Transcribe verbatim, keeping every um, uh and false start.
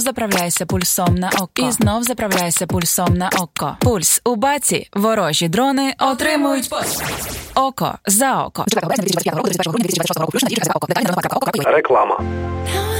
Заправляйся пульсом на око. І знов заправляйся пульсом на око. Пульс у баці. Ворожі дрони отримують пос. Око за око. Реклама.